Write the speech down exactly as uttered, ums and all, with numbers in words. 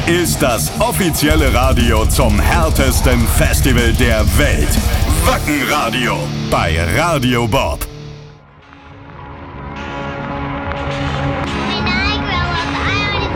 ist das offizielle Radio zum härtesten Festival der Welt. Wacken Radio bei Radio Bob.